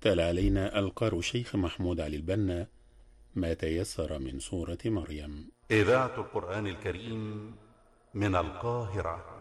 تلا علينا القارئ الشيخ محمود علي البنا ما تيسر من سورة مريم. إذاعة القرآن الكريم من القاهرة.